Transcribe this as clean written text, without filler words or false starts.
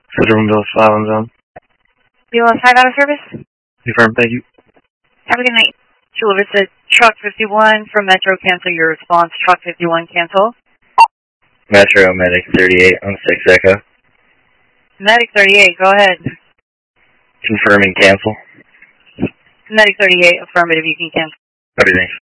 Federal Silent Zone. BLS 5 out of service. Confirm, thank you. Have a good night. Chula Vista, Truck 51 from Metro, cancel your response. Truck 51, cancel. Metro, Medic 38 on 6 Echo. Medic 38, go ahead. Confirming cancel. Medic 38, affirmative, you can cancel. Everything.